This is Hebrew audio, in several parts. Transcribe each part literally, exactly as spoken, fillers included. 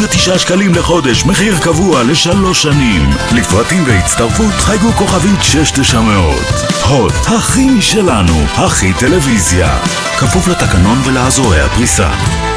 ותשעה שקלים לחודש, מחיר קבוע לשלוש שנים. לפרטים והצטרפות חייגו כוכבית שש תשע מאות. הוט, הכי משלנו, הכי טלוויזיה. כפוף לתקנון ולאזורי הפריסה.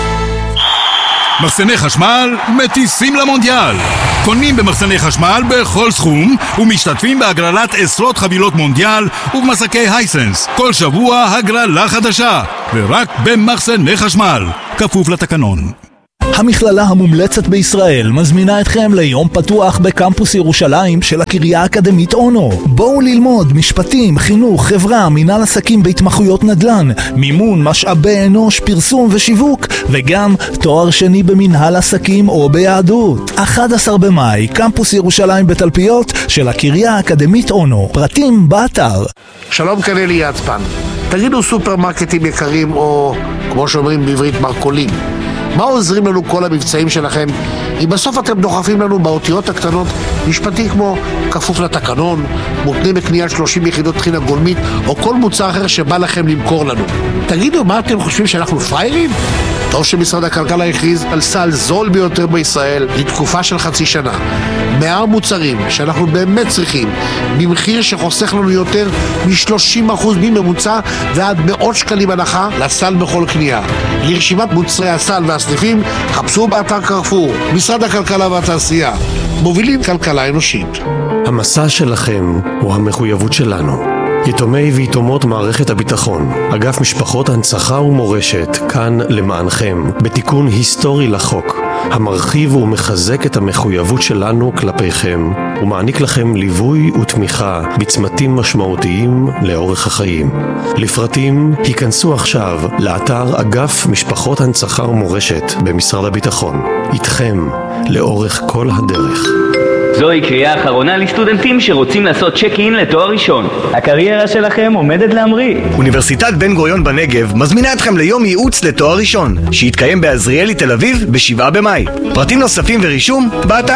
מחסני חשמל מטיסים למונדיאל. קונים במחסני חשמל בכל סכום ומשתתפים בהגרלת עשרות חבילות מונדיאל ובמסקי הייסנס. כל שבוע הגרלה חדשה, ורק במחסני חשמל. כפוף לתקנון. המכללה המומלצת בישראל מזמינה אתכם ליום פתוח בקמפוס ירושלים של הקריה האקדמית אונו. בואו ללמוד משפטים, חינוך, חברה, מנהל עסקים בהתמחויות נדל"ן, מימון, משאבי אנוש, פרסום ושיווק, וגם תואר שני במנהל עסקים או ביהדות. אחד עשר במאי, קמפוס ירושלים בתלפיות של הקריה האקדמית אונו. פרטים באתר. שלום, כאן אלי יצפן. תגידו, סופרמרקטים יקרים, או כמו שאומרים בעברית, מרקולים, מה עוזרים לנו כל המבצעים שלכם אם בסוף אתם דוחפים לנו באותיות הקטנות משפטי כמו כפוף לתקנון, מותנה בקניית שלושים יחידות טחינה גולמית או כל מוצר אחר שבא לכם למכור לנו? תגידו, מה אתם חושבים, שאנחנו פריירים? טוב שמשרד הכלכלה הכריז על סל זול ביותר בישראל לתקופה של חצי שנה. מאה מוצרים שאנחנו באמת צריכים במחיר שחוסך לנו יותר מ-שלושים אחוז מממוצע ועד מאות שקלים הנחה לסל בכל קנייה. לרשימת מוצרי הסל והסניפים חפשו באתר קרפור. משרד הכלכלה והתעשייה, מובילים כלכלה אנושית. המסע שלכם הוא המחויבות שלנו. יתומי ויתומות מערכת הביטחון, אגף משפחות הנצחה ומורשת, כאן למענכם, בתיקון היסטורי לחוק, המרחיב ומחזק את המחויבות שלנו כלפיכם, ומעניק לכם ליווי ותמיכה בצמתים משמעותיים לאורך החיים. לפרטים, היכנסו עכשיו לאתר אגף משפחות הנצחה ומורשת במשרד הביטחון. איתכם, לאורך כל הדרך. זוהי קריאה אחרונה לסטודנטים שרוצים לעשות צ'ק-אין לתואר ראשון. הקריירה שלכם עומדת להמריא. אוניברסיטת בן גוריון בנגב מזמינה אתכם ליום ייעוץ לתואר ראשון, שיתקיים בעזריאלי תל אביב בשבעה במאי. פרטים נוספים ורישום באתר.